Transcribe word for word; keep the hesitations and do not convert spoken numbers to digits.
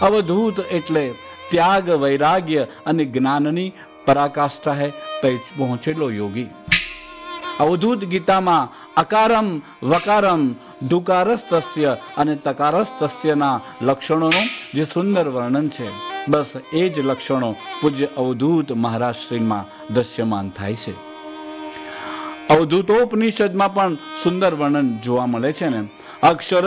અવધૂત એટલે ત્યાગ, વૈરાગ્ય અને જ્ઞાનની પરાકાષ્ઠાએ પહોંચેલો યોગી. અવધૂત ગીતામાં અકારમ, વકારમ, દુકારસ્તસ્ય અને તકારસ્તસ્યના લક્ષણોનું જે સુંદર વર્ણન છે, બસ એ જ લક્ષણો પૂજ્ય અવધૂત મહારાજ શ્રીમાં દ્રશ્યમાન થાય છે. અવધૂતોપનિષદમાં પણ સુંદર વર્ણન જોવા મળે છે ને. અક્ષર